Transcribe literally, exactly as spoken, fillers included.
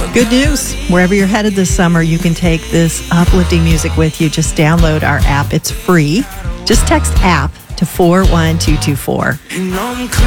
Good news. Wherever you're headed this summer, you can take this uplifting music with you. Just download our app. It's free. Just text app to four one two two four.